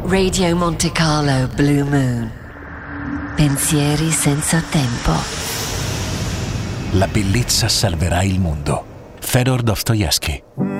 Radio Monte Carlo Blue Moon. Pensieri senza tempo. La bellezza salverà il mondo. Fedor Dostoevskij.